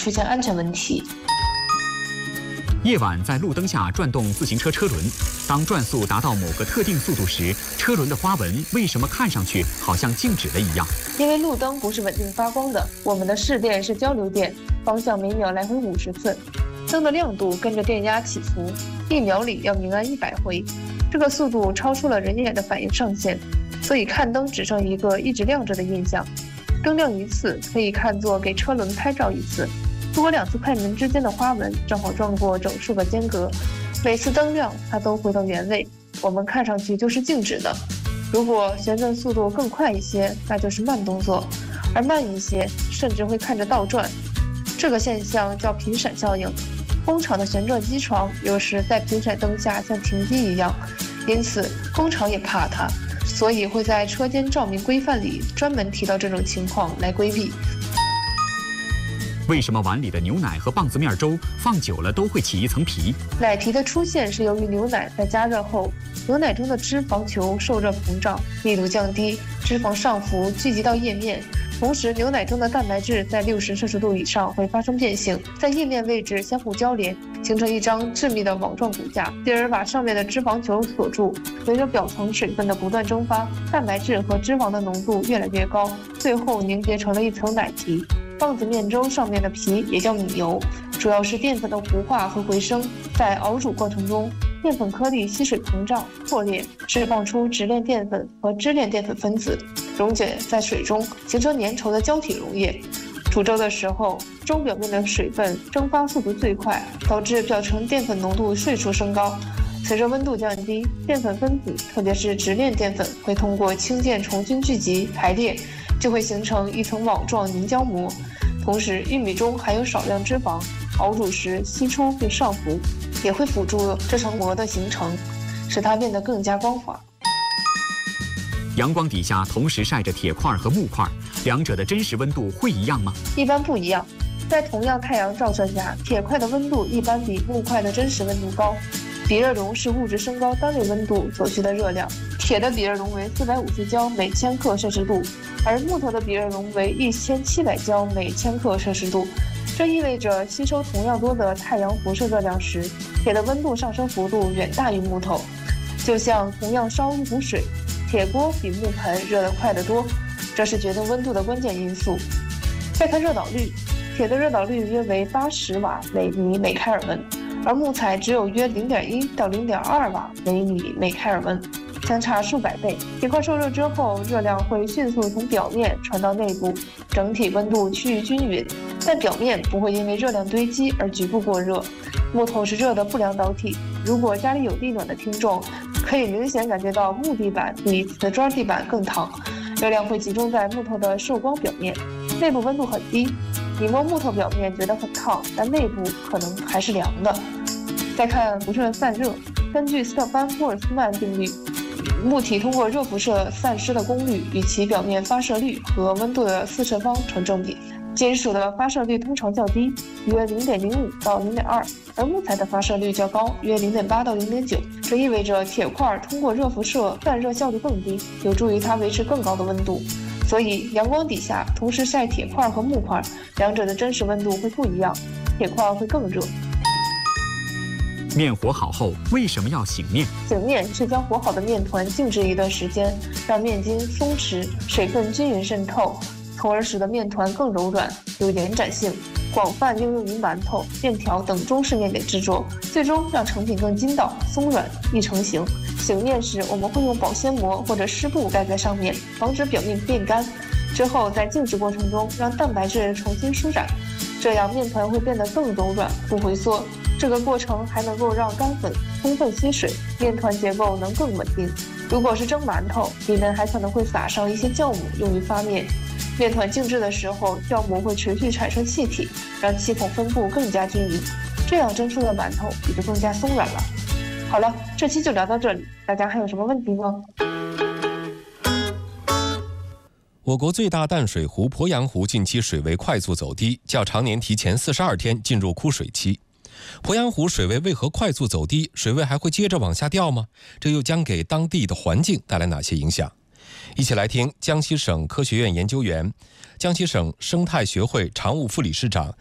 出现安全问题。 夜晚在路灯下转动自行车车轮，当转速达到某个特定速度时，车轮的花纹为什么看上去好像静止了一样？ 因为路灯不是稳定发光的，我们的视电是交流电，方向每秒来回50次，灯的亮度跟着电压起伏，1秒里要明暗100回，这个速度超出了人眼的反应上限，所以看灯只剩一个一直亮着的印象。灯亮一次可以看作给车轮拍照一次。如果2次快门之间的花纹正好撞过整数个间隔，每次灯亮它都回到原位，我们看上去就是静止的。如果旋转速度更快一些，那就是慢动作，而慢一些甚至会看着倒转。这个现象叫频闪效应。工厂的旋转机床有时在频闪灯下像停机一样，因此工厂也怕它，所以会在车间照明规范里专门提到这种情况来规避。 为什么碗里的牛奶和棒子面粥放久了都会起一层皮？ 奶皮的出现是由于牛奶在加热后，牛奶中的脂肪球受热膨胀，密度降低，脂肪上浮聚集到液面。同时，牛奶中的蛋白质在60摄氏度以上会发生变性，在液面位置相互交连，形成一张致密的网状骨架，进而把上面的脂肪球锁住。随着表层水分的不断蒸发，蛋白质和脂肪的浓度越来越高，最后凝结成了一层奶皮。棒子面粥上面的皮也叫米油，主要是淀粉的糊化和回升。在熬煮过程中，淀粉颗粒吸水膨胀破裂，释放出直链淀粉和支链淀粉分子，溶解在水中，形成粘稠的胶体溶液。煮粥的时候，粥表面的水分蒸发速度最快，导致表层淀粉浓度迅速升高。随着温度降低，淀粉分子，特别是直链淀粉，会通过氢键重新聚集排列，就会形成一层网状凝胶膜。同时，玉米中含有少量脂肪，熬煮时析出并上浮，也会辅助这层膜的形成，使它变得更加光滑。 阳光底下同时晒着铁块和木块，两者的真实温度会一样吗？ 一般不一样。在同样太阳照射下，铁块的温度一般比木块的真实温度高。比热容是物质升高单位温度所需的热量，铁的比热容为450焦每千克摄氏度，而木头的比热容为1700焦每千克摄氏度。这意味着吸收同样多的太阳辐射热量时，铁的温度上升幅度远大于木头。就像同样烧一壶水，铁锅比木盆热得快得多，这是决定温度的关键因素。再看热导率，铁的热导率约为80瓦每米每开尔文，而木材只有约0.1到0.2瓦每米每开尔文，相差数百倍。铁块受热之后，热量会迅速从表面传到内部，整体温度趋于均匀，但表面不会因为热量堆积而局部过热。木头是热的不良导体，如果家里有地暖的听众，可以明显感觉到木地板比瓷砖地板更烫，热量会集中在木头的受光表面，内部温度很低。你摸木头表面觉得很烫，但内部可能还是凉的。再看辐射散热，根据斯特凡·波尔斯曼定律，物体通过热辐射散失的功率与其表面发射率和温度的四次方成正比。金属的发射率通常较低，约0.05到0.2，而木材的发射率较高，约0.8到0.9。这意味着铁块通过热辐射散热效率更低，有助于它维持更高的温度。所以阳光底下同时晒铁块和木块，两者的真实温度会不一样，铁块会更热。 面和好后为什么要醒面？ 醒面是将和好的面团静置一段时间，让面筋松弛，水分均匀渗透，从而使得面团更柔软，有延展性，广泛应用于馒头、面条等中式面点制作，最终让成品更筋道、松软、易成型。醒面时，我们会用保鲜膜或者湿布盖在上面，防止表面变干。之后在静置过程中，让蛋白质重新舒展，这样面团会变得更柔软，不回缩。这个过程还能够让干粉充分吸水，面团结构能更稳定。如果是蒸馒头，里面还可能会撒上一些酵母用于发面。面团静置的时候，酵母会持续产生气体，让气孔分布更加均匀，这样蒸出的馒头也就更加松软了。好了，这期就聊到这里，大家还有什么问题吗？ 我国最大淡水湖鄱阳湖近期水位快速走低，较常年提前42天进入枯水期。鄱阳湖水位为何快速走低？水位还会接着往下掉吗？这又将给当地的环境带来哪些影响？一起来听江西省科学院研究员、江西省生态学会常务副理事长